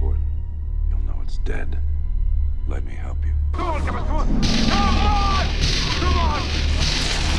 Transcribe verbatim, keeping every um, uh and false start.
important. You'll know it's dead. Let me help you. Come on, come on, come on!